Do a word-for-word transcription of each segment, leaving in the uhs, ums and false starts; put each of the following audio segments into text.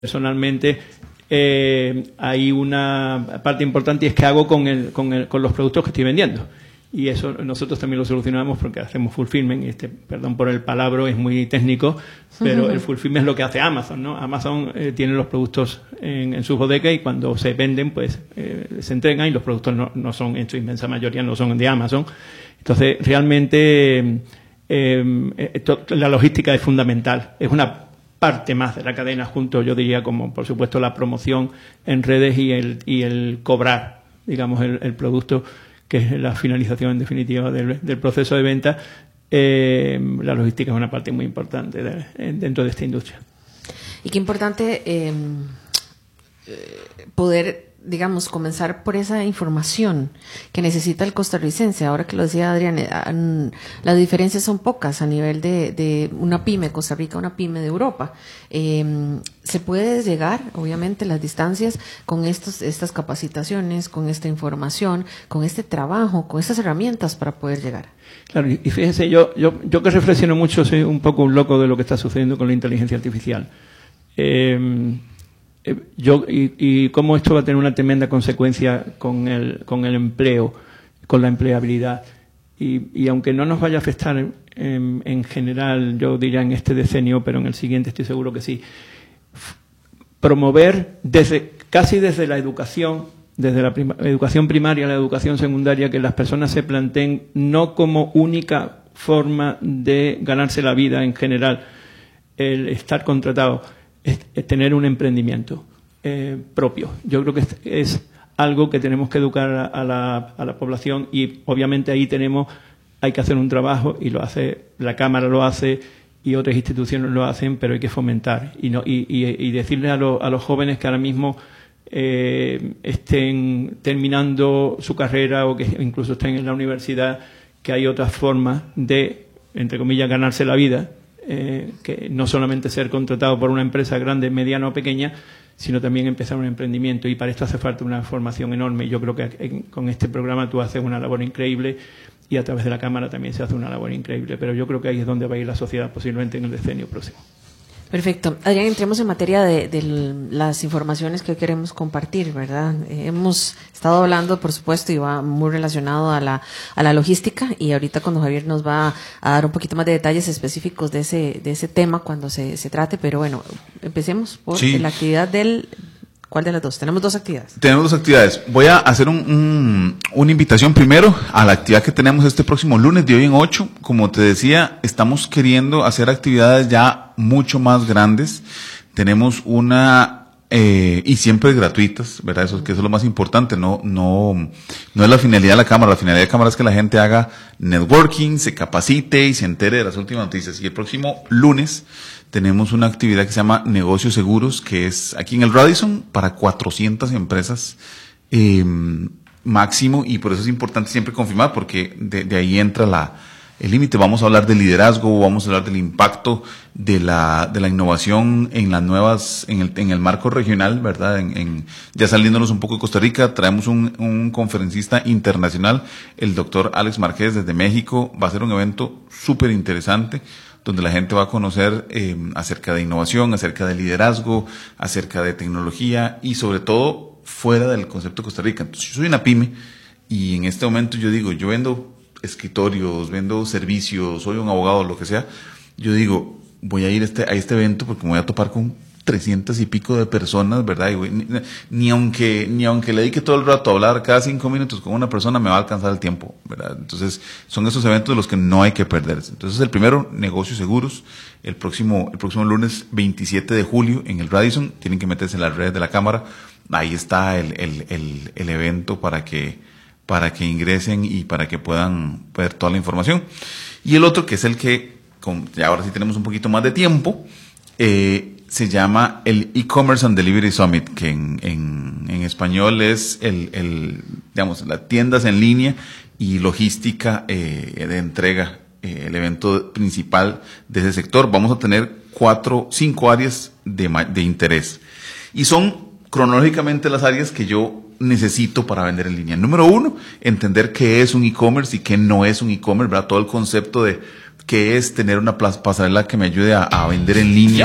Personalmente, eh, hay una parte importante y es que hago con, el, con, el, con los productos que estoy vendiendo. Y eso nosotros también lo solucionamos porque hacemos fulfillment. Este, perdón por el palabra, es muy técnico, pero uh-huh. el fulfillment es lo que hace Amazon, ¿no? Amazon eh, tiene los productos en, en su bodega y cuando se venden, pues eh, se entregan y los productos no, no son, en su inmensa mayoría, no son de Amazon. Entonces, realmente eh, eh, la logística es fundamental. Es una parte más de la cadena junto, yo diría, como por supuesto la promoción en redes y el, y el cobrar, digamos, el, el producto, que es la finalización en definitiva del, del proceso de venta. Eh, la logística es una parte muy importante de, dentro de esta industria. Y qué importante eh, poder, digamos, comenzar por esa información que necesita el costarricense. Ahora que lo decía Adrián, las diferencias son pocas a nivel de, de una pyme, Costa Rica, una pyme de Europa. Eh, se puede llegar, obviamente, las distancias con estos, estas capacitaciones, con esta información, con este trabajo, con estas herramientas para poder llegar. Claro, y fíjense, yo, yo, yo que reflexiono mucho, soy un poco un loco de lo que está sucediendo con la inteligencia artificial. Eh, Yo, y, y cómo esto va a tener una tremenda consecuencia con el, con el empleo, con la empleabilidad. Y, y aunque no nos vaya a afectar en, en general, yo diría en este decenio, pero en el siguiente estoy seguro que sí, promover desde casi desde la educación, desde la prima, educación primaria a la educación secundaria, que las personas se planteen no como única forma de ganarse la vida en general, el estar contratado, es, es tener un emprendimiento eh, propio. Yo creo que es, es algo que tenemos que educar a, a, la, a la población y obviamente ahí tenemos, hay que hacer un trabajo y lo hace, la Cámara lo hace y otras instituciones lo hacen, pero hay que fomentar y, no, y, y, y decirle a, lo, a los jóvenes que ahora mismo eh, estén terminando su carrera o que incluso estén en la universidad, que hay otras formas de, entre comillas, ganarse la vida. Eh, que no solamente ser contratado por una empresa grande, mediana o pequeña, sino también empezar un emprendimiento, y para esto hace falta una formación enorme. Yo creo que en, con este programa tú haces una labor increíble y a través de la Cámara también se hace una labor increíble, pero yo creo que ahí es donde va a ir la sociedad posiblemente en el decenio próximo. Perfecto. Adrián, entremos en materia de, de las informaciones que queremos compartir, ¿verdad? Eh, hemos estado hablando, por supuesto, y va muy relacionado a la, a la logística, y ahorita cuando Javier nos va a dar un poquito más de detalles específicos de ese, de ese tema cuando se, se trate, pero bueno, empecemos por sí. la actividad del... ¿Cuál de las dos? Tenemos dos actividades. Tenemos dos actividades. Voy a hacer un, un, una invitación primero a la actividad que tenemos este próximo lunes de hoy en ocho. Como te decía, estamos queriendo hacer actividades ya mucho más grandes. Tenemos una, eh, y siempre gratuitas, ¿verdad? Eso, que eso es lo más importante. No, no, no es la finalidad de la Cámara. La finalidad de la Cámara es que la gente haga networking, se capacite y se entere de las últimas noticias. Y el próximo lunes tenemos una actividad que se llama Negocios Seguros, que es aquí en el Radisson para cuatrocientas empresas eh, máximo, y por eso es importante siempre confirmar, porque de, de ahí entra la, el límite. Vamos a hablar de liderazgo, vamos a hablar del impacto de la, de la innovación en las nuevas, en el, en el marco regional, ¿verdad? En, en, ya saliéndonos un poco de Costa Rica, traemos un, un conferencista internacional, el doctor Alex Márquez desde México. Va a ser un evento súper interesante, donde la gente va a conocer eh, acerca de innovación, acerca de liderazgo, acerca de tecnología y sobre todo fuera del concepto de Costa Rica. Entonces, yo soy una pyme y en este momento yo digo, yo vendo escritorios, vendo servicios, soy un abogado, lo que sea. Yo digo, voy a ir a este, a este evento porque me voy a topar con trescientas y pico de personas, ¿verdad? Y voy, ni, ni aunque ni aunque le dedique todo el rato a hablar cada cinco minutos con una persona, me va a alcanzar el tiempo, ¿verdad? Entonces, son esos eventos de los que no hay que perderse. Entonces, el primero, Negocios Seguros, el próximo el próximo lunes veintisiete de julio en el Radisson. Tienen que meterse en las redes de la Cámara. Ahí está el, el, el, el evento para que, para que ingresen y para que puedan ver toda la información. Y el otro, que es el que, con, ya ahora sí tenemos un poquito más de tiempo, eh, se llama el E-Commerce and Delivery Summit, que en, en, en español es el, el, digamos, las tiendas en línea y logística eh, de entrega, eh, el evento principal de ese sector. Vamos a tener cuatro, cinco áreas de, de interés. Y son cronológicamente las áreas que yo necesito para vender en línea? Número uno, entender qué es un e-commerce y qué no es un e-commerce, ¿verdad? Todo el concepto de qué es tener una pasarela que me ayude a, a vender en línea,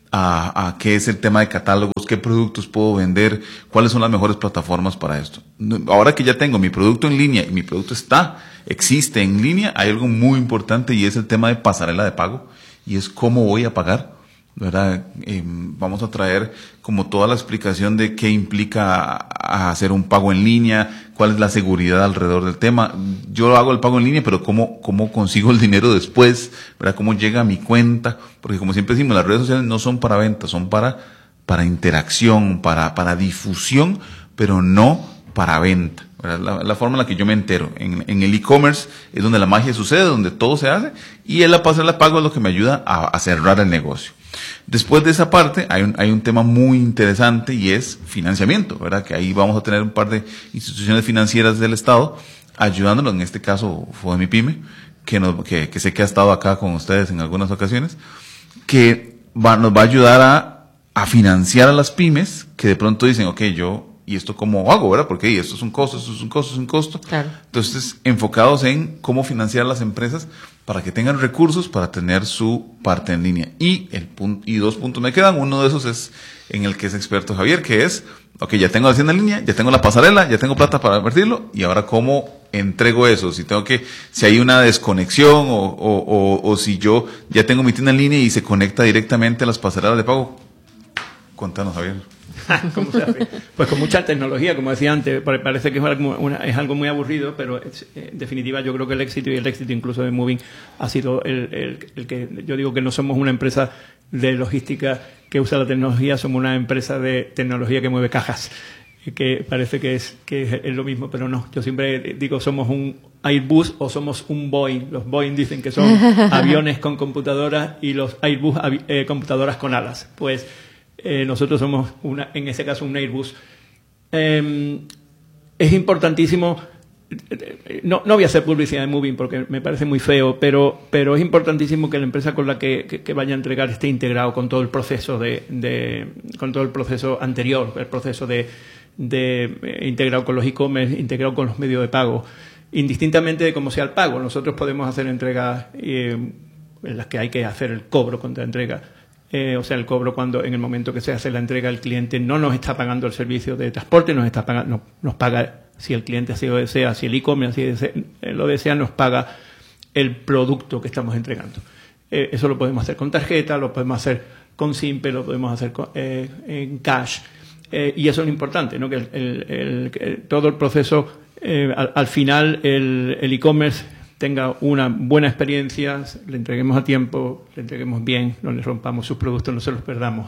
a, a qué es el tema de catálogos, qué productos puedo vender, cuáles son las mejores plataformas para esto. Ahora que ya tengo mi producto en línea y mi producto está, existe en línea, hay algo muy importante y es el tema de pasarela de pago y es cómo voy a pagar, ¿verdad? Eh, vamos a traer como toda la explicación de qué implica a hacer un pago en línea, cuál es la seguridad alrededor del tema. Yo hago el pago en línea, pero cómo, cómo consigo el dinero después, ¿verdad? Cómo llega a mi cuenta, porque como siempre decimos, las redes sociales no son para venta, son para, para interacción, para, para difusión, pero no para venta. La, la forma en la que yo me entero. En, en el e-commerce es donde la magia sucede, donde todo se hace, y el pasarela de pago es lo que me ayuda a, a cerrar el negocio. Después de esa parte hay un, hay un tema muy interesante y es financiamiento, ¿verdad? Que ahí vamos a tener un par de instituciones financieras del Estado ayudándonos, en este caso FODEMIPYME, que, nos, que, que sé que ha estado acá con ustedes en algunas ocasiones, que va, nos va a ayudar a, a financiar a las pymes que de pronto dicen, ok, yo, ¿y esto cómo hago, verdad? Porque esto es un costo, esto es un costo, es un costo. Claro. Entonces, enfocados en cómo financiar a las empresas para que tengan recursos para tener su parte en línea. Y el punto, y dos puntos me quedan. Uno de esos es en el que es experto Javier, que es, ok, ya tengo la tienda en línea, ya tengo la pasarela, ya tengo plata para invertirlo, y ahora cómo entrego eso. Si tengo que, si hay una desconexión o, o, o, o si yo ya tengo mi tienda en línea y se conecta directamente a las pasarelas de pago. Cuéntanos, Javier. ¿Cómo se hace? Pues con mucha tecnología, como decía antes, parece que es algo, una, es algo muy aburrido, pero es, en definitiva yo creo que el éxito y el éxito incluso de Moving ha sido el, el, el que yo digo que no somos una empresa de logística que usa la tecnología, somos una empresa de tecnología que mueve cajas, que parece que es, que es, es lo mismo, pero no. Yo siempre digo somos un Airbus o somos un Boeing. Los Boeing dicen que son aviones con computadoras y los Airbus eh, computadoras con alas. Pues Eh, nosotros somos, una, en ese caso, un Airbus. Eh, es importantísimo, no, no voy a hacer publicidad de Moving porque me parece muy feo, pero, pero es importantísimo que la empresa con la que, que, que vaya a entregar esté integrado con todo el proceso de, de con todo el proceso anterior, el proceso de, de eh, integrado con los e-commerce, integrado con los medios de pago, indistintamente de cómo sea el pago. Nosotros podemos hacer entregas eh, en las que hay que hacer el cobro contra entrega. Eh, o sea, el cobro cuando en el momento que se hace la entrega el cliente no nos está pagando el servicio de transporte, nos está pagando, no, nos paga, si el cliente así lo desea, si el e-commerce así lo desea, nos paga el producto que estamos entregando. Eh, eso lo podemos hacer con tarjeta, lo podemos hacer con Simpe, lo podemos hacer con, eh, en cash. Eh, y eso es lo importante, ¿no? Que el, el, el, el, todo el proceso, eh, al, al final, el, el e-commerce tenga una buena experiencia, le entreguemos a tiempo, le entreguemos bien, no le rompamos sus productos, no se los perdamos.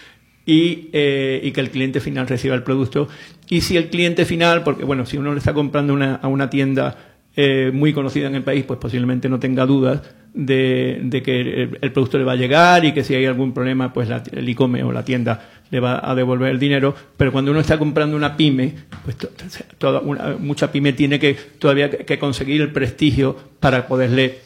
Y, eh, y que el cliente final reciba el producto. Y si el cliente final, porque bueno, si uno le está comprando una, a una tienda eh, muy conocida en el país, pues posiblemente no tenga dudas de, de que el, el producto le va a llegar y que si hay algún problema, pues la, el e-commerce o la tienda le va a devolver el dinero. Pero cuando uno está comprando una pyme, pues to, toda una, mucha pyme tiene que todavía que, que conseguir el prestigio para poderle,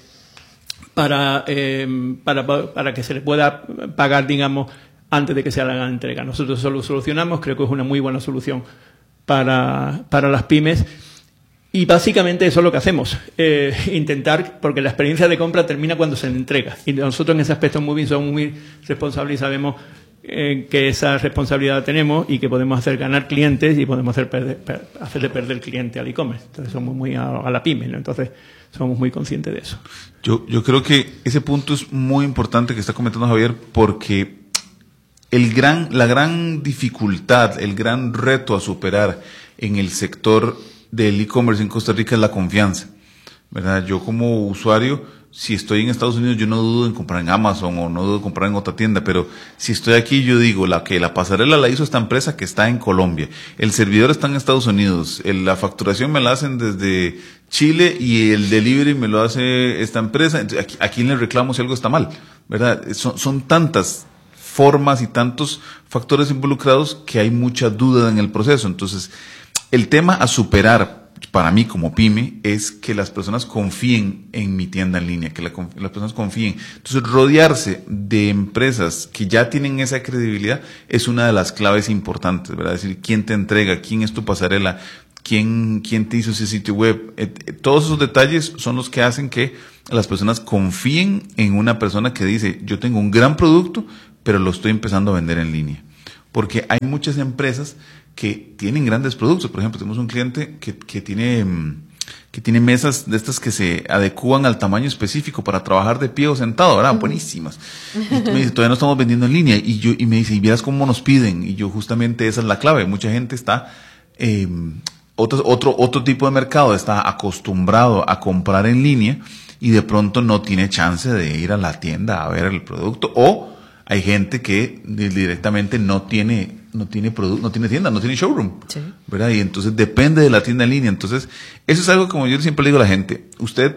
para, eh, para, para que se le pueda pagar, digamos, antes de que se haga la entrega. Nosotros eso lo solucionamos, creo que es una muy buena solución para, para las pymes. Y básicamente eso es lo que hacemos, eh, intentar, porque la experiencia de compra termina cuando se le entrega. Y nosotros en ese aspecto muy bien somos muy responsables y sabemos eh, que esa responsabilidad la tenemos y que podemos hacer ganar clientes y podemos hacer perder, per, hacerle perder el cliente al e-commerce. Entonces somos muy a, a la pyme, ¿no? Entonces somos muy conscientes de eso. Yo, yo creo que ese punto es muy importante que está comentando Javier, porque el gran, la gran dificultad, el gran reto a superar en el sector del e-commerce en Costa Rica es la confianza, ¿verdad? Yo como usuario, si estoy en Estados Unidos, yo no dudo en comprar en Amazon o no dudo en comprar en otra tienda, pero si estoy aquí, yo digo, la que la pasarela la hizo esta empresa que está en Colombia, el servidor está en Estados Unidos, el, la facturación me la hacen desde Chile y el delivery me lo hace esta empresa. Entonces, ¿a quién le reclamo si algo está mal? ¿Verdad? Son, son tantas formas y tantos factores involucrados que hay mucha duda en el proceso. Entonces, el tema a superar para mí como pyme, es que las personas confíen en mi tienda en línea, que la, las personas confíen. Entonces, rodearse de empresas que ya tienen esa credibilidad es una de las claves importantes, ¿verdad? Es decir, quién te entrega, quién es tu pasarela, quién, quién te hizo ese sitio web. Eh, eh, todos esos detalles son los que hacen que las personas confíen en una persona que dice, yo tengo un gran producto, pero lo estoy empezando a vender en línea. Porque hay muchas empresas que tienen grandes productos. Por ejemplo, tenemos un cliente que, que tiene que tiene mesas de estas que se adecúan al tamaño específico para trabajar de pie o sentado, ¿verdad? Uh-huh. Buenísimas. Y me dice, todavía no estamos vendiendo en línea. Y yo y me dice, ¿y vieras cómo nos piden? Y yo, justamente esa es la clave. Mucha gente está, eh, otro, otro, otro tipo de mercado está acostumbrado a comprar en línea y de pronto no tiene chance de ir a la tienda a ver el producto, o hay gente que directamente no tiene no tiene producto, no tiene tienda, no tiene showroom, sí, ¿verdad? Y entonces depende de la tienda en línea. Entonces, eso es algo, como yo siempre le digo a la gente, usted,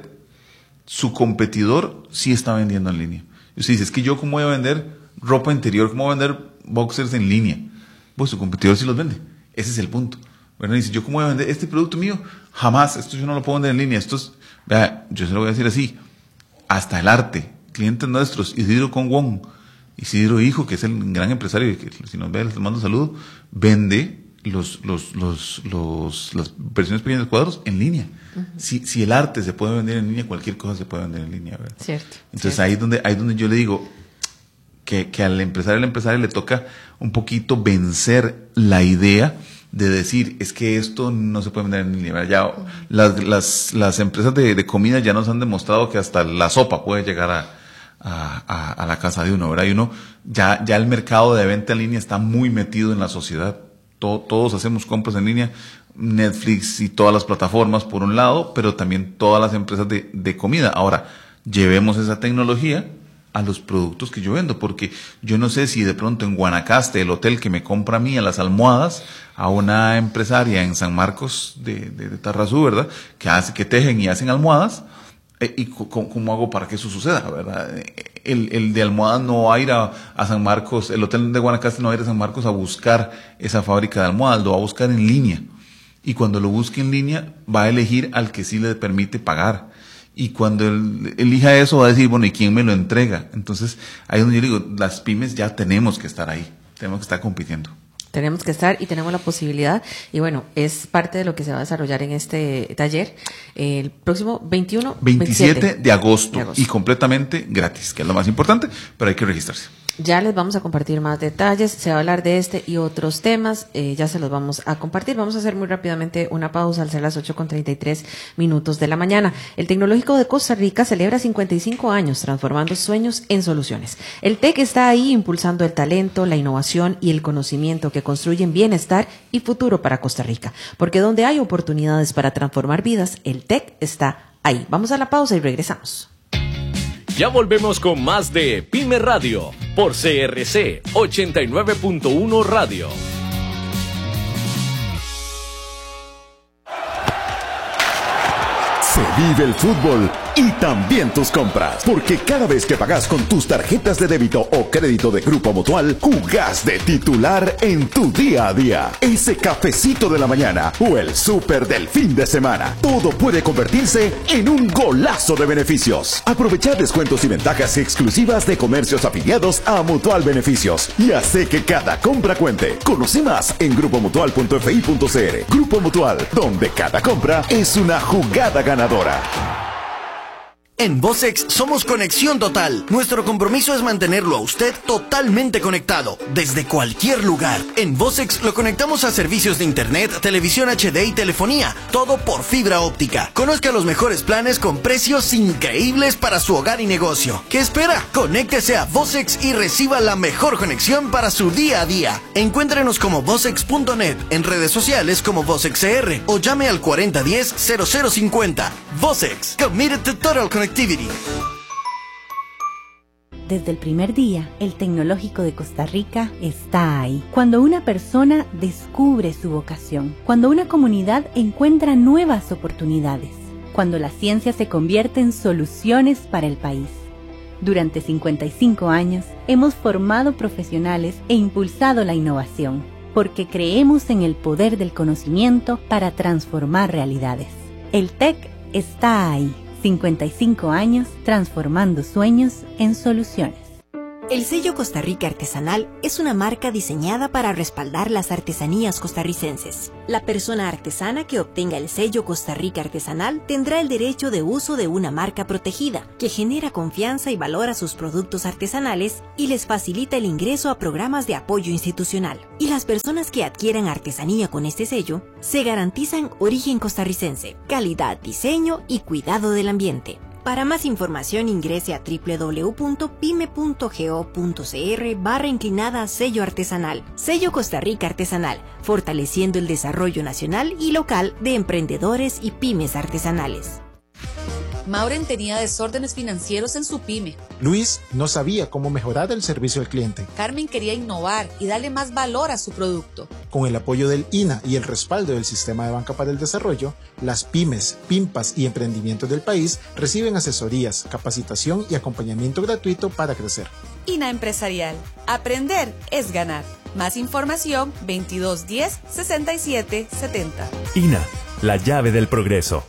su competidor sí está vendiendo en línea. Y usted dice, es que yo cómo voy a vender ropa interior, cómo voy a vender boxers en línea. Pues su competidor sí los vende. Ese es el punto. ¿Verdad? Y dice, yo cómo voy a vender este producto mío, jamás, esto yo no lo puedo vender en línea. Esto es, vea, yo se lo voy a decir así, hasta el arte, clientes nuestros, Isidro Conwon, Isidro Hijo, que es el gran empresario, que si nos ve les mando saludo, vende los, los, los, los, las versiones pequeñas de cuadros en línea. Uh-huh. Si, si el arte se puede vender en línea, cualquier cosa se puede vender en línea, ¿verdad? Cierto. Entonces cierto. ahí es donde, ahí es donde yo le digo que, que al empresario, al empresario le toca un poquito vencer la idea de decir, es que esto no se puede vender en línea, ¿verdad? Ya, uh-huh. las, las, las empresas de, de comida ya nos han demostrado que hasta la sopa puede llegar a A, a, a la casa de uno, ¿verdad? Y uno, ya, ya el mercado de venta en línea está muy metido en la sociedad. Todo, todos hacemos compras en línea, Netflix y todas las plataformas por un lado, pero también todas las empresas de, de comida. Ahora, llevemos esa tecnología a los productos que yo vendo, porque yo no sé si de pronto en Guanacaste, el hotel que me compra a mí a las almohadas, a una empresaria en San Marcos de, de, de Tarrazú, ¿verdad? Que hace, que tejen y hacen almohadas. ¿Y cómo hago para que eso suceda, verdad? El, el de almohadas no va a ir a, a San Marcos, el hotel de Guanacaste no va a ir a San Marcos a buscar esa fábrica de almohadas, lo va a buscar en línea. Y cuando lo busque en línea, va a elegir al que sí le permite pagar. Y cuando él elija eso, va a decir, bueno, ¿y quién me lo entrega? Entonces, ahí es donde yo digo, las pymes ya tenemos que estar ahí, tenemos que estar compitiendo. Tenemos que estar y tenemos la posibilidad, y bueno, es parte de lo que se va a desarrollar en este taller el próximo veintiuno, veintisiete de agosto, de agosto y completamente gratis, que es lo más importante, pero hay que registrarse. Ya les vamos a compartir más detalles, se va a hablar de este y otros temas, eh, ya se los vamos a compartir. Vamos a hacer muy rápidamente una pausa al ser las ocho con treinta y tres minutos de la mañana. El Tecnológico de Costa Rica celebra cincuenta y cinco años transformando sueños en soluciones. El TEC está ahí impulsando el talento, la innovación y el conocimiento que construyen bienestar y futuro para Costa Rica. Porque donde hay oportunidades para transformar vidas, el TEC está ahí. Vamos a la pausa y regresamos. Ya volvemos con más de Pyme Radio por C R C ochenta y nueve punto uno Radio. Se vive el fútbol y también tus compras, porque cada vez que pagas con tus tarjetas de débito o crédito de Grupo Mutual, jugás de titular en tu día a día. Ese cafecito de la mañana o el súper del fin de semana, todo puede convertirse en un golazo de beneficios. Aprovechar descuentos y ventajas exclusivas de comercios afiliados a Mutual Beneficios y hace que cada compra cuente. Conoce más en grupo mutual punto f i punto c r. Grupo Mutual, donde cada compra es una jugada ganadora. En Vocex somos conexión total. Nuestro compromiso es mantenerlo a usted totalmente conectado, desde cualquier lugar. En Vocex lo conectamos a servicios de internet, televisión H D y telefonía, todo por fibra óptica. Conozca los mejores planes con precios increíbles para su hogar y negocio. ¿Qué espera? Conéctese a Vocex y reciba la mejor conexión para su día a día. Encuéntrenos como vocex punto net, en redes sociales como VocexCR o llame al cuarenta diez cero cero cincuenta. Vocex, committed to total connectivity. Desde el primer día, el Tecnológico de Costa Rica está ahí. Cuando una persona descubre su vocación, cuando una comunidad encuentra nuevas oportunidades, cuando la ciencia se convierte en soluciones para el país. Durante cincuenta y cinco años, hemos formado profesionales e impulsado la innovación. porque creemos en el poder del conocimiento para transformar realidades. El T E C está ahí, cincuenta y cinco años transformando sueños en soluciones. El sello Costa Rica Artesanal es una marca diseñada para respaldar las artesanías costarricenses. La persona artesana que obtenga el sello Costa Rica Artesanal tendrá el derecho de uso de una marca protegida, que genera confianza y valor a sus productos artesanales y les facilita el ingreso a programas de apoyo institucional. Y las personas que adquieran artesanía con este sello se garantizan origen costarricense, calidad, diseño y cuidado del ambiente. Para más información ingrese a doble u doble u doble u punto pyme punto go punto cr barra inclinada sello artesanal. Sello Costa Rica Artesanal, fortaleciendo el desarrollo nacional y local de emprendedores y pymes artesanales. Mauren tenía desórdenes financieros en su pyme. Luis no sabía cómo mejorar el servicio al cliente. Carmen quería innovar y darle más valor a su producto. Con el apoyo del I N A y el respaldo del Sistema de Banca para el Desarrollo, las pymes, PYMPAS y emprendimientos del país reciben asesorías, capacitación y acompañamiento gratuito para crecer. I N A Empresarial. Aprender es ganar. Más información veintidós diez sesenta y siete setenta. I N A, la llave del progreso.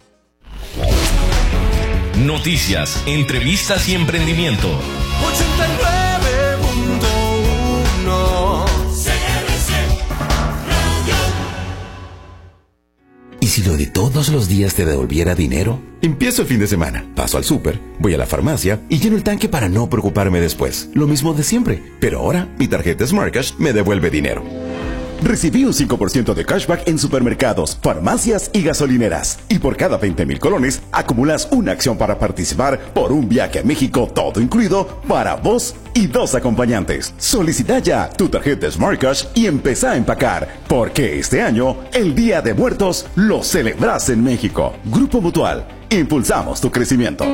Noticias, entrevistas y emprendimiento. ochenta y nueve punto uno C R C Radio. ¿Y si lo de todos los días te devolviera dinero? Empiezo el fin de semana, paso al súper, voy a la farmacia y lleno el tanque para no preocuparme después. Lo mismo de siempre, pero ahora mi tarjeta Smart Cash me devuelve dinero. Recibí un cinco por ciento de cashback en supermercados, farmacias y gasolineras. Y por cada veinte mil colones, acumulas una acción para participar por un viaje a México, todo incluido, para vos y dos acompañantes. Solicita ya tu tarjeta Smart Cash y empezá a empacar, porque este año, el Día de Muertos, lo celebras en México. Grupo Mutual, impulsamos tu crecimiento.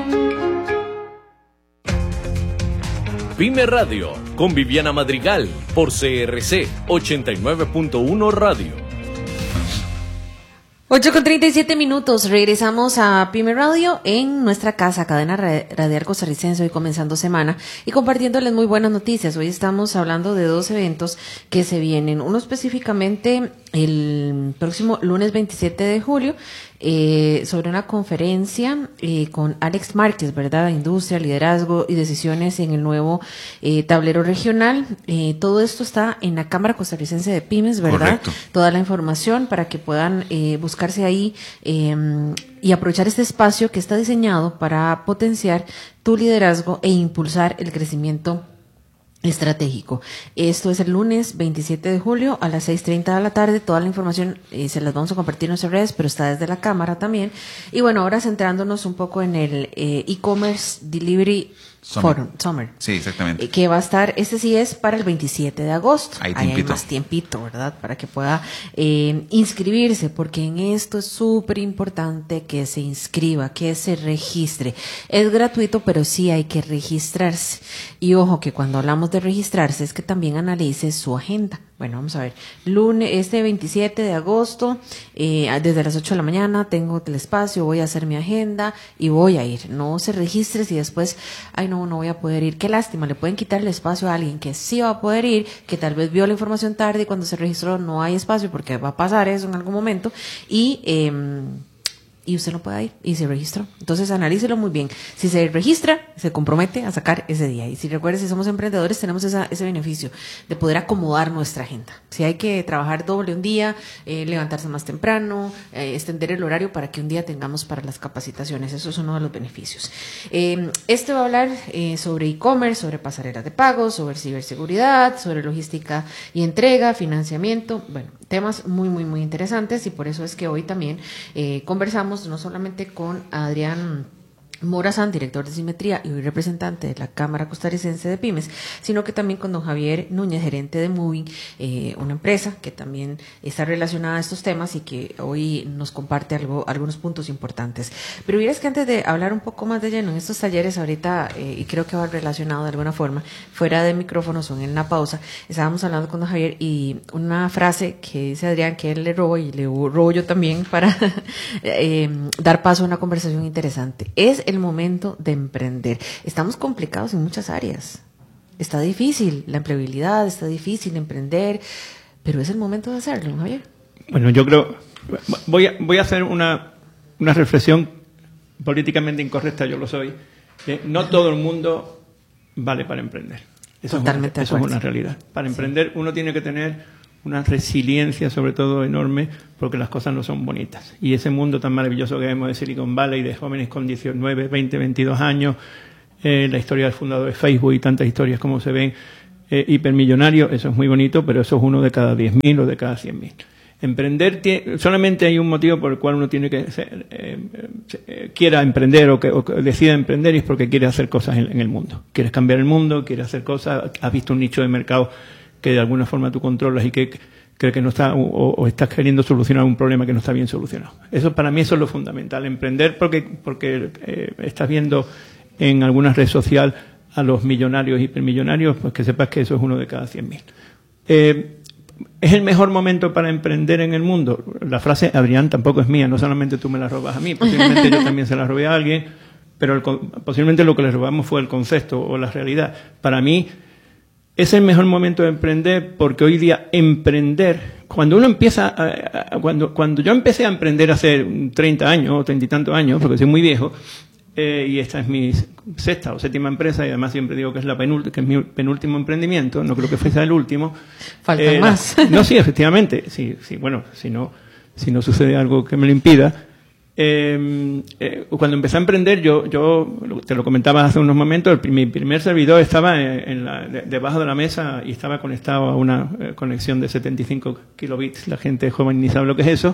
Pyme Radio, con Viviana Madrigal, por C R C ochenta y nueve punto uno Radio. ocho con treinta y siete minutos, regresamos a Pyme Radio en nuestra casa, cadena radial costarricense, hoy comenzando semana y compartiéndoles muy buenas noticias. Hoy estamos hablando de dos eventos que se vienen, uno específicamente el próximo lunes veintisiete de julio, eh, sobre una conferencia eh, con Alex Márquez, ¿verdad? Industria, liderazgo y decisiones en el nuevo eh, tablero regional. Eh, todo esto está en la Cámara Costarricense de Pymes, ¿verdad? Correcto. Toda la información para que puedan eh, buscarse ahí eh, y aprovechar este espacio que está diseñado para potenciar tu liderazgo e impulsar el crecimiento estratégico. Esto es el lunes veintisiete de julio a las seis treinta de la tarde. Toda la información eh, se las vamos a compartir en nuestras redes, pero está desde la cámara también. Y bueno, ahora centrándonos un poco en el eh, e-commerce delivery Summer. Forum, Summer. Sí, exactamente. Eh, que va a estar, este sí es para el veintisiete de agosto. Hay Ahí hay tiempito. más tiempito, ¿verdad? Para que pueda eh, inscribirse, porque en esto es súper importante que se inscriba, que se registre. Es gratuito, pero sí hay que registrarse. Y ojo que cuando hablamos de registrarse es que también analice su agenda. Bueno, vamos a ver. Lunes, este veintisiete de agosto, eh, desde las ocho de la mañana tengo el espacio, voy a hacer mi agenda y voy a ir. No se registre si después, ay no, no voy a poder ir. Qué lástima, le pueden quitar el espacio a alguien que sí va a poder ir, que tal vez vio la información tarde y cuando se registró no hay espacio porque va a pasar eso en algún momento y... Eh, y usted no puede ir y se registró. Entonces analícelo muy bien. Si se registra, se compromete a sacar ese día. Y si recuerda, si somos emprendedores, tenemos esa, ese beneficio de poder acomodar nuestra agenda. Si hay que trabajar doble un día, eh, levantarse más temprano, eh, extender el horario para que un día tengamos para las capacitaciones. Eso es uno de los beneficios. Eh, este va a hablar eh, sobre e-commerce, sobre pasarelas de pago, sobre ciberseguridad, sobre logística y entrega, financiamiento. Bueno, temas muy, muy, muy interesantes y por eso es que hoy también eh, conversamos no solamente con Adrián Morazán, director de Simetría y hoy representante de la Cámara Costarricense de Pymes, sino que también con don Javier Núñez, gerente de Moving, eh, una empresa que también está relacionada a estos temas y que hoy nos comparte algo, algunos puntos importantes. Pero vieras que antes de hablar un poco más de lleno en estos talleres, ahorita, eh, y creo que va relacionado de alguna forma, fuera de micrófonos o en la pausa, estábamos hablando con don Javier y una frase que dice Adrián que él le robó y le robo yo también para eh, dar paso a una conversación interesante. Es el momento de emprender. Estamos complicados en muchas áreas. Está difícil la empleabilidad, está difícil emprender, pero es el momento de hacerlo, Javier. Bueno, yo creo, voy a, voy a hacer una, una reflexión políticamente incorrecta, yo lo soy. Eh, no todo el mundo vale para emprender. Eso, Totalmente es una, eso es una realidad. Para emprender uno tiene que tener una resiliencia, sobre todo enorme, porque las cosas no son bonitas. Y ese mundo tan maravilloso que vemos de Silicon Valley, de jóvenes con diecinueve, veinte, veintidós años, eh, la historia del fundador de Facebook y tantas historias como se ven, eh, hipermillonarios, eso es muy bonito, pero eso es uno de cada diez mil o de cada cien mil. Emprender, tiene, solamente hay un motivo por el cual uno tiene que ser, eh, eh, quiera emprender o que, o que decida emprender, y es porque quiere hacer cosas en, en el mundo. Quieres cambiar el mundo, quieres hacer cosas, has visto un nicho de mercado que de alguna forma tú controlas y que crees que no está, o, o estás queriendo solucionar un problema que no está bien solucionado. Eso, para mí, eso es lo fundamental. Emprender porque, porque eh, estás viendo en alguna red social a los millonarios, hipermillonarios, pues que sepas que eso es uno de cada cien mil. Eh, ¿Es el mejor momento para emprender en el mundo? La frase, Adrián, tampoco es mía, no solamente tú me la robas a mí, posiblemente yo también se la robé a alguien, pero el, posiblemente lo que le robamos fue el concepto o la realidad. Para mí, es el mejor momento de emprender porque hoy día emprender, cuando uno empieza, a, a, cuando, cuando yo empecé a emprender hace treinta años o treinta y tantos años, porque soy muy viejo, Eh, y esta es mi sexta o séptima empresa, y además siempre digo que es la penúltima, que es mi penúltimo emprendimiento, no creo que fuese el último. Falta eh, más. La, no, sí, efectivamente, sí, sí, bueno, si no, si no sucede algo que me lo impida. Eh, eh, cuando empecé a emprender, yo, yo te lo comentaba hace unos momentos, el, mi primer servidor estaba en, en la, de, debajo de la mesa y estaba conectado a una eh, conexión de setenta y cinco kilobits. La gente joven ni sabe lo que es eso.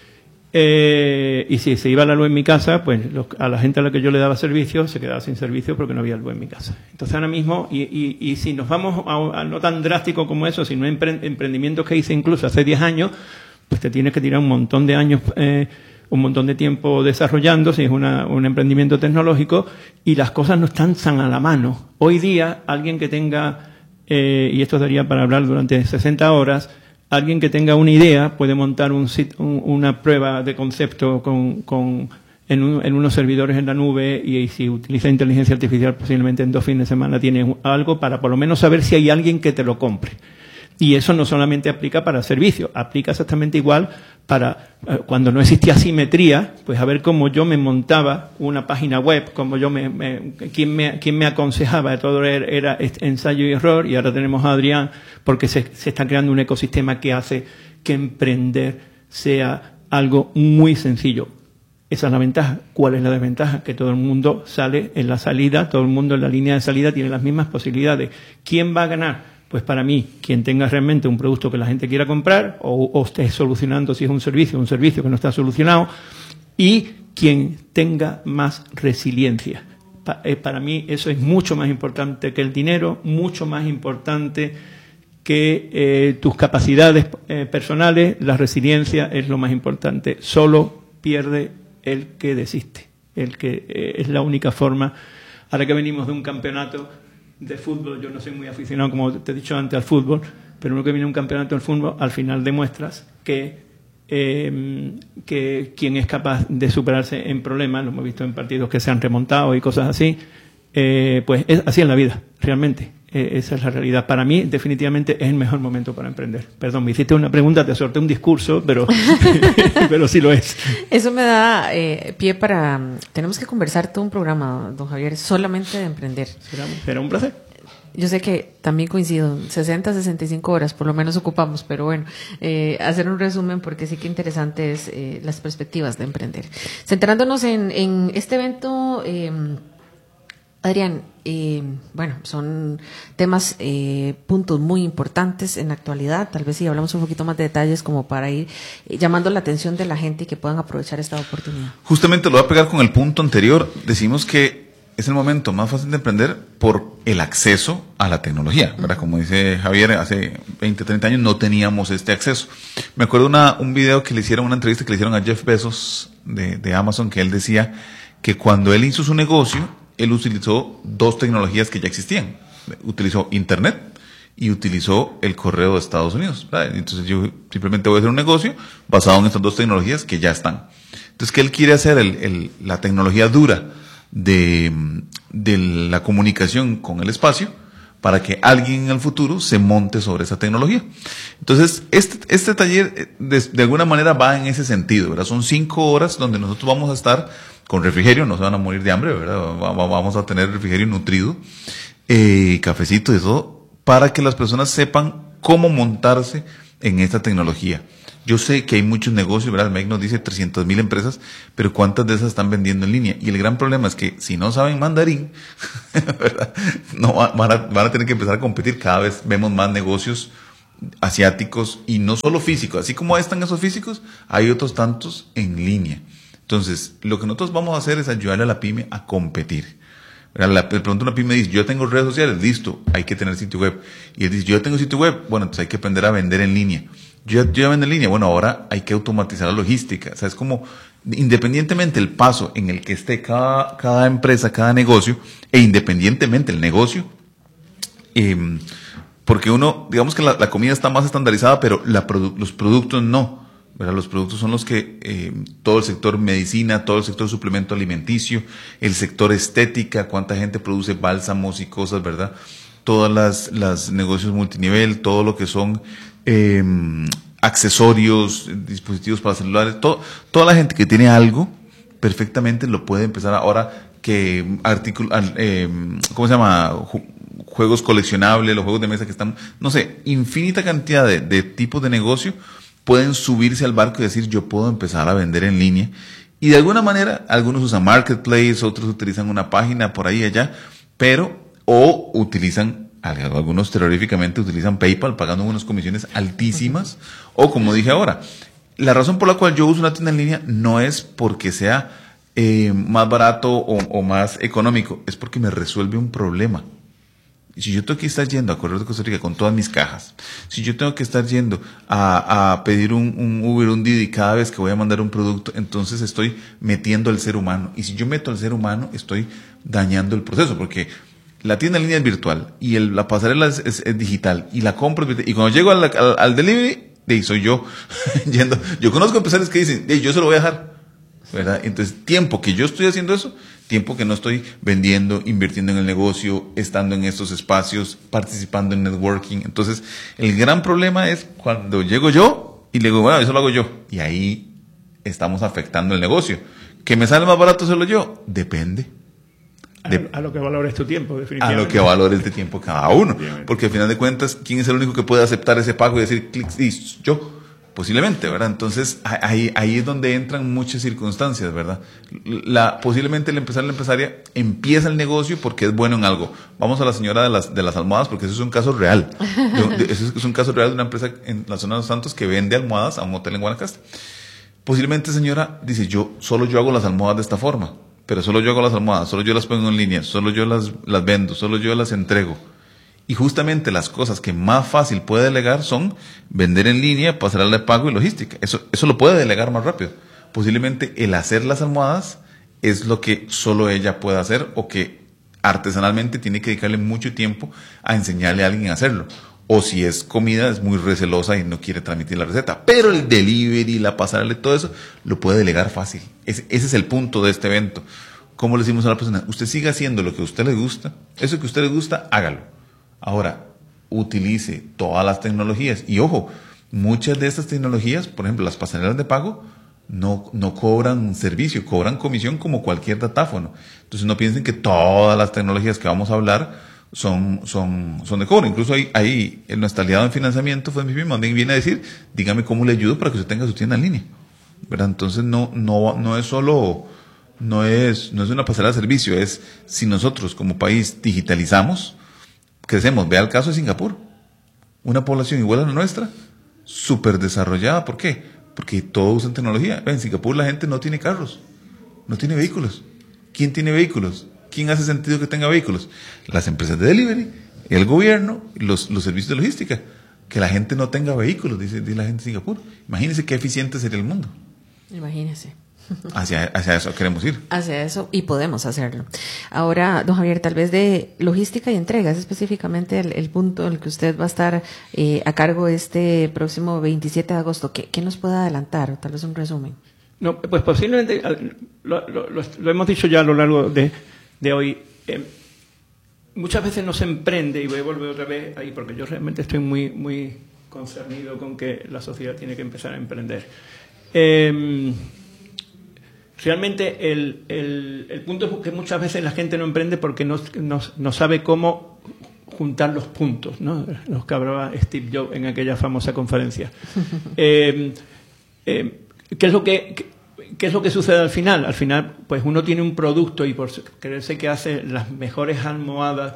Eh, y si se iba la luz en mi casa, pues los, a la gente a la que yo le daba servicio se quedaba sin servicio porque no había luz en mi casa. Entonces ahora mismo, y, y, y si nos vamos a, a no tan drástico como eso, sino emprendimientos que hice incluso hace diez años, pues te tienes que tirar un montón de años, eh, un montón de tiempo desarrollando, si es una, un emprendimiento tecnológico, y las cosas no están tan a la mano. Hoy día, alguien que tenga, eh, y esto daría para hablar durante sesenta horas, alguien que tenga una idea puede montar un sit, un, una prueba de concepto con, con, en, un, en unos servidores en la nube, y, y si utiliza inteligencia artificial posiblemente en dos fines de semana tienes algo para por lo menos saber si hay alguien que te lo compre. Y eso no solamente aplica para servicios, aplica exactamente igual para eh, cuando no existía simetría, pues a ver cómo yo me montaba una página web, cómo yo me, me quién me quién me aconsejaba, todo era, era ensayo y error, y ahora tenemos a Adrián porque se, se está creando un ecosistema que hace que emprender sea algo muy sencillo. Esa es la ventaja. ¿Cuál es la desventaja? Que todo el mundo sale en la salida, todo el mundo en la línea de salida tiene las mismas posibilidades. ¿Quién va a ganar? Pues para mí, quien tenga realmente un producto que la gente quiera comprar, o, o esté solucionando si es un servicio, un servicio que no está solucionado, y quien tenga más resiliencia. Pa, eh, para mí eso es mucho más importante que el dinero, mucho más importante que eh, tus capacidades eh, personales. La resiliencia es lo más importante. Solo pierde el que desiste, el que eh, es la única forma. Ahora que venimos de un campeonato de fútbol, yo no soy muy aficionado, como te he dicho antes, al fútbol, pero uno que viene a un campeonato de fútbol, al final demuestras que, eh, que quien es capaz de superarse en problemas, lo hemos visto en partidos que se han remontado y cosas así, eh, pues es así en la vida, realmente. Eh, esa es la realidad. Para mí, definitivamente, es el mejor momento para emprender. Perdón, me hiciste una pregunta, te solté un discurso, pero, pero sí lo es. Eso me da eh, pie para... Tenemos que conversar todo un programa, don Javier, solamente de emprender. Será, será un placer. Yo sé que también coincido, sesenta, sesenta y cinco horas por lo menos ocupamos, pero bueno, eh, hacer un resumen porque sí que interesante es eh, las perspectivas de emprender. Centrándonos en, en este evento... Eh, Adrián, eh, bueno, son temas, eh, puntos muy importantes en la actualidad. Tal vez si hablamos un poquito más de detalles como para ir eh, llamando la atención de la gente y que puedan aprovechar esta oportunidad. Justamente lo voy a pegar con el punto anterior. Decimos que es el momento más fácil de emprender por el acceso a la tecnología, ¿verdad? Como dice Javier, hace veinte, treinta años no teníamos este acceso. Me acuerdo una, un video que le hicieron, una entrevista que le hicieron a Jeff Bezos de, de Amazon, que él decía que cuando él hizo su negocio, él utilizó dos tecnologías que ya existían. Utilizó Internet y utilizó el correo de Estados Unidos, ¿verdad? Entonces yo simplemente voy a hacer un negocio basado en estas dos tecnologías que ya están. Entonces, ¿qué él quiere hacer? El, el, la tecnología dura de, de la comunicación con el espacio para que alguien en el futuro se monte sobre esa tecnología. Entonces, este, este taller de, de alguna manera va en ese sentido, ¿verdad? Son cinco horas donde nosotros vamos a estar con refrigerio, no se van a morir de hambre, ¿verdad? Vamos a tener refrigerio nutrido, eh, cafecito y todo, para que las personas sepan cómo montarse en esta tecnología. Yo sé que hay muchos negocios, ¿verdad? El M E C nos dice trescientas mil empresas, pero ¿cuántas de esas están vendiendo en línea? Y el gran problema es que si no saben mandarín, ¿verdad? No, van a, van a tener que empezar a competir. Cada vez vemos más negocios asiáticos y no solo físicos. Así como están esos físicos, hay otros tantos en línea. Entonces, lo que nosotros vamos a hacer es ayudarle a la pyme a competir. ¿Verdad? La, de pronto una pyme dice, yo tengo redes sociales, listo, hay que tener sitio web. Y él dice, yo tengo sitio web, bueno, entonces hay que aprender a vender en línea. Yo, yo ya vendo en línea, bueno, ahora hay que automatizar la logística. O sea, es como, independientemente el paso en el que esté cada, cada empresa, cada negocio, e independientemente el negocio, eh, porque uno, digamos que la, la comida está más estandarizada, pero la produ- los productos no, ¿verdad? Los productos son los que, eh, todo el sector medicina, todo el sector suplemento alimenticio, el sector estética, cuánta gente produce bálsamos y cosas, ¿verdad? Todas las, las negocios multinivel, todo lo que son, Eh, accesorios, dispositivos para celulares, todo, toda la gente que tiene algo perfectamente lo puede empezar ahora que articul, eh, ¿cómo se llama? Juegos coleccionables, los juegos de mesa que están, no sé, infinita cantidad de, de tipos de negocio pueden subirse al barco y decir yo puedo empezar a vender en línea y de alguna manera algunos usan Marketplace, otros utilizan una página por ahí y allá, pero o utilizan algunos terroríficamente utilizan PayPal pagando unas comisiones altísimas o como dije ahora, la razón por la cual yo uso una tienda en línea no es porque sea eh, más barato o, o más económico, es porque me resuelve un problema. Si yo tengo que estar yendo a Correos de Costa Rica con todas mis cajas, si yo tengo que estar yendo a, a pedir un, un Uber, un Didi cada vez que voy a mandar un producto, entonces estoy metiendo al ser humano, y si yo meto al ser humano estoy dañando el proceso, porque la tienda en línea es virtual y el, la pasarela es, es, es digital y la compra es virtual. Y cuando llego al, al, al delivery, de soy yo yendo. Yo conozco empresarios que dicen, de yo se lo voy a dejar, ¿verdad? Entonces, tiempo que yo estoy haciendo eso, tiempo que no estoy vendiendo, invirtiendo en el negocio, estando en estos espacios, participando en networking. Entonces, el gran problema es cuando llego yo y le digo, bueno, eso lo hago yo. Y ahí estamos afectando el negocio. ¿Que me sale más barato hacerlo yo? Depende. De, a, a lo que valores tu tiempo, definitivamente. A lo que valores de tiempo cada uno. Porque al final de cuentas, ¿quién es el único que puede aceptar ese pago y decir, clic, y yo? Posiblemente, ¿verdad? Entonces, ahí, ahí es donde entran muchas circunstancias, ¿verdad? La, posiblemente el empresario, la empresaria empieza el negocio porque es bueno en algo. Vamos a la señora de las, de las almohadas, porque eso es un caso real. De, de, eso es un caso real de una empresa en la zona de Los Santos que vende almohadas a un hotel en Guanacaste. Posiblemente, señora, dice, yo, solo yo hago las almohadas de esta forma. Pero solo yo hago las almohadas, solo yo las pongo en línea, solo yo las, las vendo, solo yo las entrego. Y justamente las cosas que más fácil puede delegar son vender en línea, pasarela de pago y logística. Eso, eso lo puede delegar más rápido. Posiblemente el hacer las almohadas es lo que solo ella puede hacer o que artesanalmente tiene que dedicarle mucho tiempo a enseñarle a alguien a hacerlo. O si es comida, es muy recelosa y no quiere transmitir la receta. Pero el delivery, la pasarela y todo eso, lo puede delegar fácil. Ese, ese es el punto de este evento. ¿Cómo le decimos a la persona? Usted siga haciendo lo que a usted le gusta. Eso que a usted le gusta, hágalo. Ahora, utilice todas las tecnologías. Y ojo, muchas de estas tecnologías, por ejemplo, las pasarelas de pago, no, no cobran servicio, cobran comisión como cualquier datáfono. Entonces no piensen que todas las tecnologías que vamos a hablar son, son, son de cobro. Incluso ahí, ahí nuestro aliado en financiamiento fue mi mismo, también viene a decir, dígame cómo le ayudo para que usted tenga su tienda en línea, ¿verdad? Entonces no, no, no es solo, no es, no es una pasarela de servicio, es si nosotros como país digitalizamos, crecemos. Vea el caso de Singapur, una población igual a la nuestra, súper desarrollada. ¿Por qué? Porque todos usan tecnología. En Singapur la gente no tiene carros, no tiene vehículos. ¿Quién tiene vehículos? ¿Quién hace sentido que tenga vehículos? Las empresas de delivery, el gobierno, los, los servicios de logística. Que la gente no tenga vehículos, dice, dice la gente de Singapur. Imagínense qué eficiente sería el mundo. Imagínese. Hacia, hacia eso queremos ir. Hacia eso, y podemos hacerlo. Ahora, don Javier, tal vez de logística y entregas, específicamente el, el punto en el que usted va a estar eh, a cargo este próximo veintisiete de agosto. ¿Qué, qué nos puede adelantar? Tal vez un resumen. No, pues posiblemente, lo, lo, lo, lo hemos dicho ya a lo largo de, de hoy, eh, muchas veces no se emprende, y voy a volver otra vez ahí porque yo realmente estoy muy, muy concernido con que la sociedad tiene que empezar a emprender. Eh, realmente el, el, el punto es que muchas veces la gente no emprende porque no, no, no sabe cómo juntar los puntos, ¿no? Los que hablaba Steve Jobs en aquella famosa conferencia. Eh, eh, ¿qué es lo que... que ¿Qué es lo que sucede al final? Al final, pues uno tiene un producto y por creerse que hace las mejores almohadas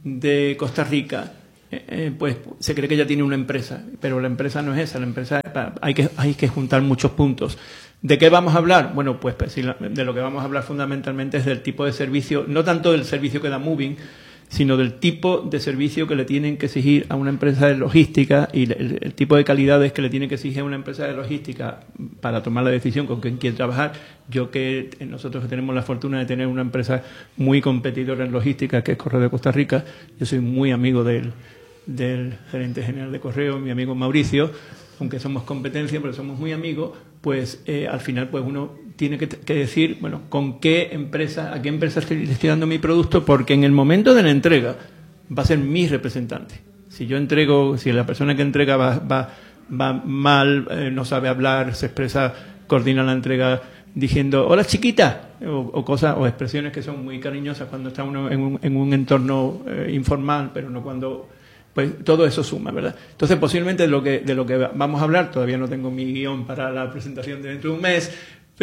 de Costa Rica, eh, pues se cree que ya tiene una empresa, pero la empresa no es esa, la empresa hay que, hay que juntar muchos puntos. ¿De qué vamos a hablar? Bueno, pues de lo que vamos a hablar fundamentalmente es del tipo de servicio, no tanto del servicio que da Moving, sino del tipo de servicio que le tienen que exigir a una empresa de logística y el, el tipo de calidades que le tiene que exigir a una empresa de logística para tomar la decisión con quién quiere trabajar. Yo que nosotros tenemos la fortuna de tener una empresa muy competidora en logística, que es Correo de Costa Rica, yo soy muy amigo del, del gerente general de Correo, mi amigo Mauricio, aunque somos competencia, pero somos muy amigos, pues eh, al final pues uno tiene que, que decir, bueno, con qué empresa, a qué empresa estoy, le estoy dando mi producto, porque en el momento de la entrega va a ser mi representante. Si yo entrego, si la persona que entrega va, va, va mal, eh, no sabe hablar, se expresa, coordina la entrega diciendo hola chiquita, o, o cosas, o expresiones que son muy cariñosas cuando está uno en un, en un entorno eh, informal, pero no cuando... Pues todo eso suma, ¿verdad? Entonces, posiblemente de lo que de lo que vamos a hablar, todavía no tengo mi guión para la presentación de dentro de un mes,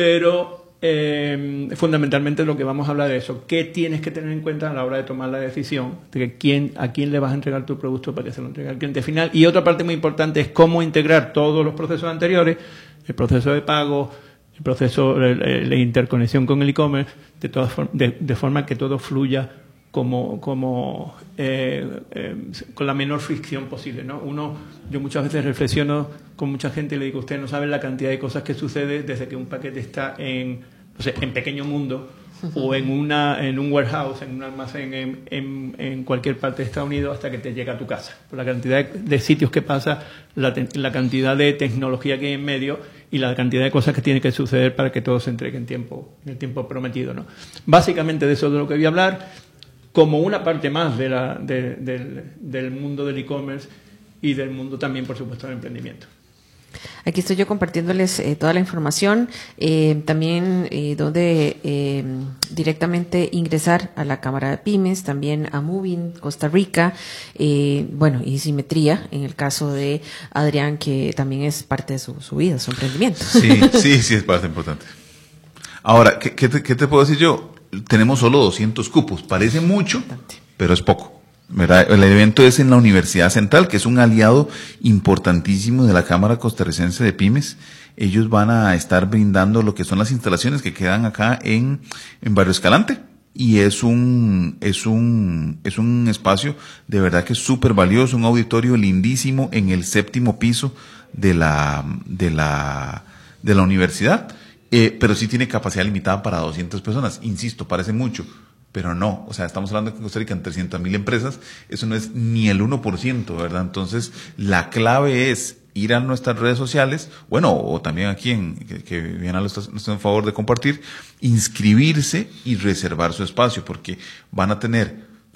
pero eh, fundamentalmente lo que vamos a hablar de eso. ¿Qué tienes que tener en cuenta a la hora de tomar la decisión de que quién, a quién le vas a entregar tu producto para que se lo entregue al cliente final? Y otra parte muy importante es cómo integrar todos los procesos anteriores, el proceso de pago, el proceso de, de interconexión con el e-commerce, de, todas form- de, de forma que todo fluya como, como eh, eh, con la menor fricción posible, ¿no? Uno, yo muchas veces reflexiono con mucha gente y le digo, ustedes no saben la cantidad de cosas que sucede desde que un paquete está en, no sé, en Pequeño Mundo o en una en un warehouse, en un almacén en, en, en cualquier parte de Estados Unidos hasta que te llega a tu casa. Por la cantidad de, de sitios que pasa, la, te, la cantidad de tecnología que hay en medio y la cantidad de cosas que tiene que suceder para que todo se entregue en tiempo, en el tiempo prometido, ¿no? Básicamente de eso es de lo que voy a hablar, como una parte más de la, de, del, del mundo del e-commerce y del mundo también, por supuesto, del emprendimiento. Aquí estoy yo compartiéndoles eh, toda la información, eh, también eh, donde eh, directamente ingresar a la Cámara de Pymes, también a Moving Costa Rica, eh, bueno, y Simetría, en el caso de Adrián, que también es parte de su, su vida, su emprendimiento. Sí, sí, sí, es parte importante. Ahora, ¿qué, qué, te, qué te puedo decir yo? Tenemos solo doscientos cupos, parece mucho, pero es poco, ¿verdad? El evento es en la Universidad Central, que es un aliado importantísimo de la Cámara Costarricense de Pymes. Ellos van a estar brindando lo que son las instalaciones que quedan acá en, en Barrio Escalante, y es un, es un, es un espacio de verdad que es súper valioso, un auditorio lindísimo en el séptimo piso de la, de la, de la universidad. Eh, pero sí tiene capacidad limitada para doscientas personas. Insisto, parece mucho, pero no. O sea, estamos hablando en Costa Rica en trescientas mil empresas. Eso no es ni el uno por ciento, ¿verdad? Entonces, la clave es ir a nuestras redes sociales, bueno, o también aquí, en, que, que Viana lo está, nos está en favor de compartir, inscribirse y reservar su espacio, porque van a tener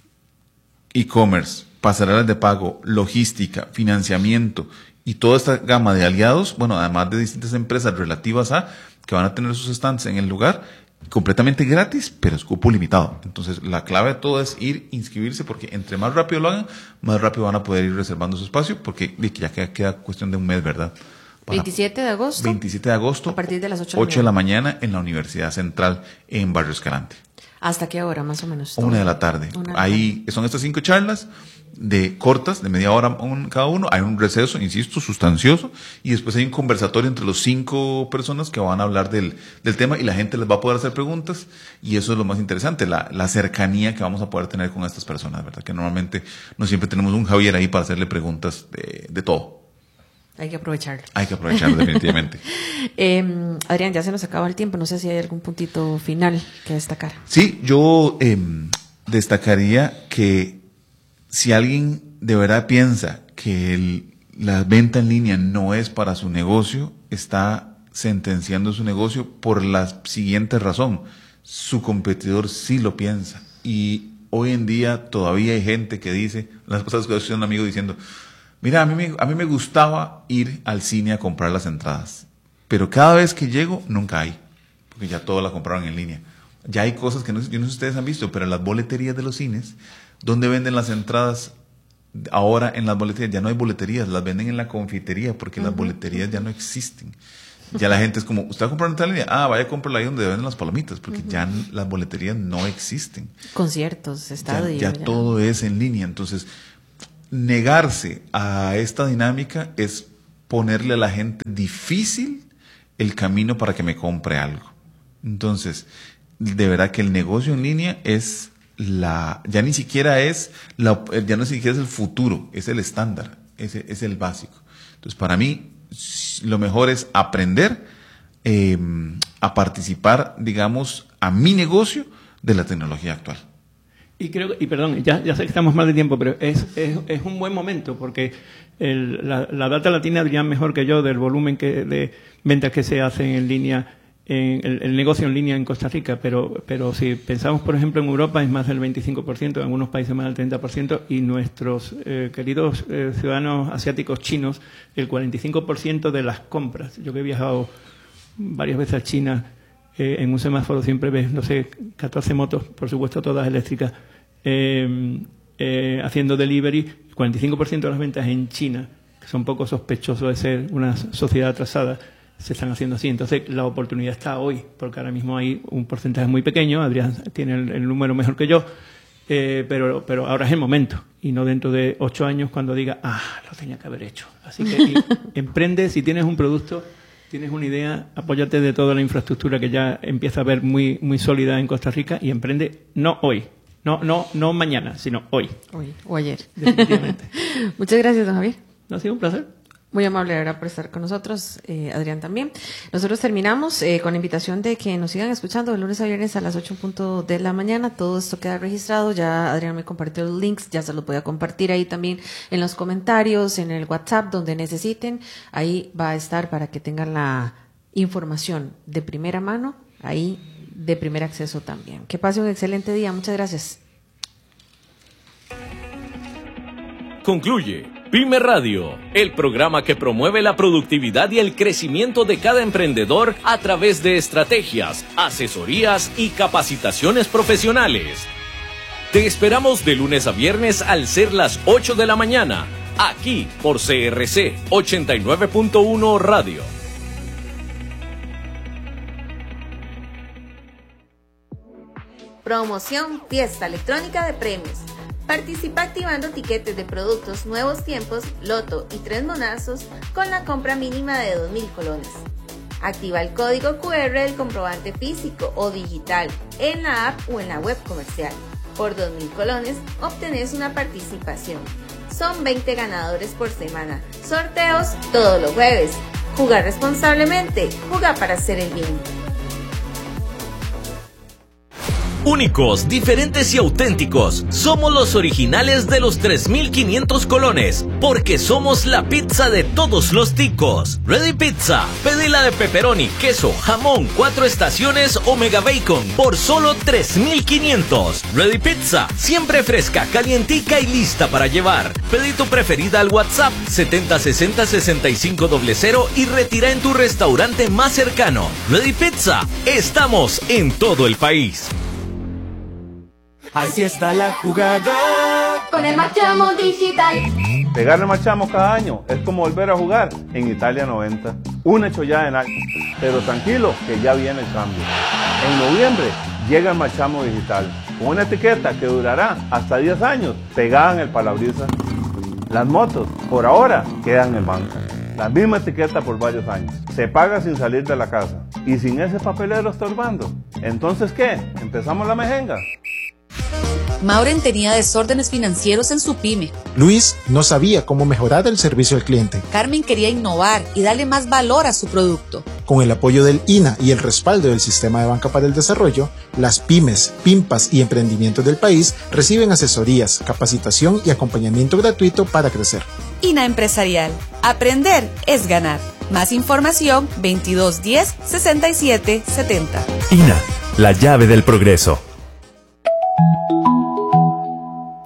e-commerce, pasarelas de pago, logística, financiamiento y toda esta gama de aliados, bueno, además de distintas empresas relativas a que van a tener sus stands en el lugar completamente gratis, pero es cupo limitado. Entonces, la clave de todo es ir, inscribirse, porque entre más rápido lo hagan, más rápido van a poder ir reservando su espacio, porque ya queda, queda cuestión de un mes, ¿verdad? Para veintisiete de agosto. veintisiete de agosto. A partir de las ocho de la mañana en la Universidad Central en Barrio Escalante. ¿Hasta qué hora, más o menos? Una de la tarde. Una Ahí son estas cinco charlas de cortas, de media hora un, cada uno. Hay un receso, insisto, sustancioso, y después hay un conversatorio entre los cinco personas que van a hablar del, del tema, y la gente les va a poder hacer preguntas, y eso es lo más interesante, la, la cercanía que vamos a poder tener con estas personas, ¿verdad? Que normalmente no siempre tenemos un Javier ahí para hacerle preguntas de, de todo. Hay que aprovecharlo. Hay que aprovecharlo, definitivamente. eh, Adrián, ya se nos acaba el tiempo. No sé si hay algún puntito final que destacar. Sí, yo eh, destacaría que si alguien de verdad piensa que el, la venta en línea no es para su negocio, está sentenciando su negocio por la siguiente razón. Su competidor sí lo piensa. Y hoy en día todavía hay gente que dice, las cosas que escuché un amigo diciendo, mira, a mí, me, a mí me gustaba ir al cine a comprar las entradas, pero cada vez que llego nunca hay, porque ya todo la compraron en línea. Ya hay cosas que no, yo no sé si ustedes han visto, pero en las boleterías de los cines, donde venden las entradas, ahora en las boleterías ya no hay boleterías, las venden en la confitería, porque uh-huh. las boleterías ya no existen. Ya la gente es como, ¿usted va a comprar una línea? Ah, vaya a comprarla ahí donde venden las palomitas, porque uh-huh. ya las boleterías no existen. Conciertos, estadios. Ya, ya, ya todo es en línea. Entonces, negarse a esta dinámica es ponerle a la gente difícil el camino para que me compre algo. Entonces, de verdad que el negocio en línea es la, ya ni siquiera es la, ya no siquiera es el futuro, es el estándar, es, es el básico. Entonces, para mí, lo mejor es aprender eh, a participar, digamos, a mi negocio de la tecnología actual. Y creo, y perdón, ya, ya sé que estamos mal de tiempo, pero es, es, es un buen momento porque el, la, la data la tiene Adrián mejor que yo del volumen que, de ventas que se hacen en línea, en el, el negocio en línea en Costa Rica, pero, pero si pensamos, por ejemplo, en Europa es más del veinticinco por ciento, en algunos países más del treinta por ciento, y nuestros eh, queridos eh, ciudadanos asiáticos chinos, el cuarenta y cinco por ciento de las compras. Yo que he viajado varias veces a China, eh, en un semáforo siempre ves, no sé, catorce motos, por supuesto todas eléctricas, eh, eh, haciendo delivery. El cuarenta y cinco por ciento de las ventas en China, que son poco sospechosos de ser una sociedad atrasada, se están haciendo así. Entonces la oportunidad está hoy, porque ahora mismo hay un porcentaje muy pequeño. Adrián tiene el, el número mejor que yo, eh, pero, pero ahora es el momento y no dentro de ocho años cuando diga, ah, lo tenía que haber hecho. Así que y, emprende, si tienes un producto, tienes una idea, apóyate de toda la infraestructura que ya empieza a ver muy, muy sólida en Costa Rica y emprende no hoy, no, no, no mañana, sino hoy. Hoy o ayer. Definitivamente. Muchas gracias, don Javier. Ha sido un placer. Muy amable, ¿verdad?, por estar con nosotros, eh, Adrián también. Nosotros terminamos eh, con la invitación de que nos sigan escuchando de lunes a viernes a las ocho en punto de la mañana. Todo esto queda registrado. Ya Adrián me compartió los links, ya se los voy a compartir ahí también en los comentarios, en el WhatsApp, donde necesiten. Ahí va a estar para que tengan la información de primera mano, ahí de primer acceso también. Que pase un excelente día. Muchas gracias. Concluye Pyme Radio, el programa que promueve la productividad y el crecimiento de cada emprendedor a través de estrategias, asesorías y capacitaciones profesionales. Te esperamos de lunes a viernes al ser las ocho de la mañana, aquí por C R C ochenta y nueve punto uno Radio. Promoción Fiesta Electrónica de Premios. Participa activando tiquetes de productos Nuevos Tiempos, Loto y Tres Monazos con la compra mínima de dos mil colones. Activa el código Q R del comprobante físico o digital en la app o en la web comercial. Por dos mil colones obtenés una participación. Son veinte ganadores por semana. Sorteos todos los jueves. Jugar responsablemente. Juega para hacer el bien. Únicos, diferentes y auténticos. Somos los originales de los tres mil quinientos colones, porque somos la pizza de todos los ticos. Ready Pizza. Pedila de pepperoni, queso, jamón, cuatro estaciones o mega bacon por solo tres mil quinientos. Ready Pizza. Siempre fresca, calientica y lista para llevar. Pedí tu preferida al WhatsApp setenta sesenta sesenta y cinco cero cero y retira en tu restaurante más cercano. Ready Pizza. Estamos en todo el país. Así está la jugada con el Marchamo Digital. Pegarle Marchamo cada año es como volver a jugar en Italia noventa. Una chollada en año. Pero tranquilo, que ya viene el cambio. En noviembre llega el Marchamo Digital, con una etiqueta que durará hasta diez años pegada en el parabrisas. Las motos, por ahora, quedan en banca. La misma etiqueta por varios años. Se paga sin salir de la casa. Y sin ese papelero estorbando. Entonces, ¿qué? ¿Empezamos la mejenga? Mauren tenía desórdenes financieros en su pyme. Luis no sabía cómo mejorar el servicio al cliente. Carmen quería innovar y darle más valor a su producto. Con el apoyo del I N A y el respaldo del Sistema de Banca para el Desarrollo, las pymes, pimpas y emprendimientos del país reciben asesorías, capacitación y acompañamiento gratuito para crecer. I N A Empresarial. Aprender es ganar. Más información veintidós diez sesenta y siete setenta. I N A, la llave del progreso.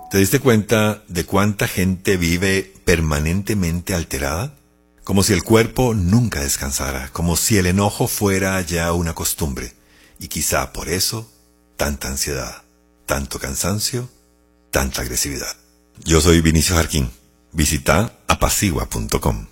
¿Te diste cuenta de cuánta gente vive permanentemente alterada? Como si el cuerpo nunca descansara, como si el enojo fuera ya una costumbre. Y quizá por eso, tanta ansiedad, tanto cansancio, tanta agresividad. Yo soy Vinicio Jarquín. Visita apacigua punto com.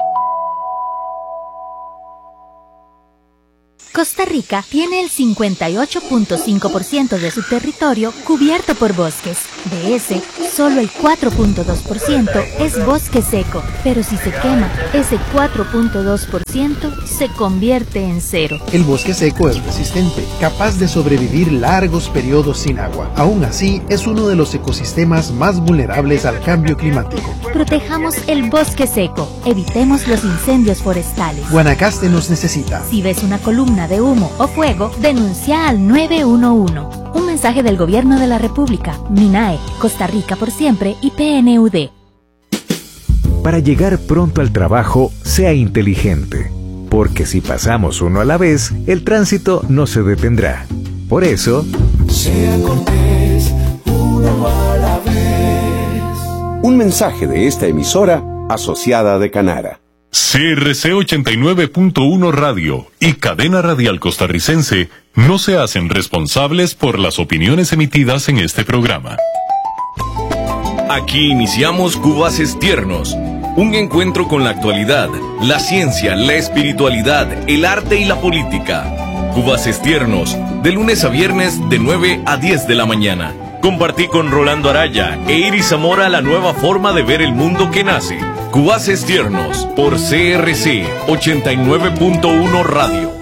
Costa Rica tiene el cincuenta y ocho punto cinco por ciento de su territorio cubierto por bosques. De ese, solo el cuatro punto dos por ciento es bosque seco, pero si se quema, ese cuatro punto dos por ciento se convierte en cero. El bosque seco es resistente, capaz de sobrevivir largos periodos sin agua. Aún así, es uno de los ecosistemas más vulnerables al cambio climático. Protejamos el bosque seco, evitemos los incendios forestales. Guanacaste nos necesita. Si ves una columna de humo o fuego, denuncia al nueve uno uno. Un mensaje del Gobierno de la República, MINAE, Costa Rica por siempre y P N U D. Para llegar pronto al trabajo, sea inteligente, porque si pasamos uno a la vez, el tránsito no se detendrá. Por eso, sea cortés, uno a la vez. Un mensaje de esta emisora asociada de Canara. C R C ochenta y nueve punto uno Radio y Cadena Radial Costarricense no se hacen responsables por las opiniones emitidas en este programa. Aquí iniciamos Cubaces Tiernos, un encuentro con la actualidad, la ciencia, la espiritualidad, el arte y la política. Cubaces Tiernos, de lunes a viernes de nueve a diez de la mañana. Compartí con Rolando Araya e Iris Zamora la nueva forma de ver el mundo que nace. Cubaces Tiernos por C R C ochenta y nueve punto uno Radio.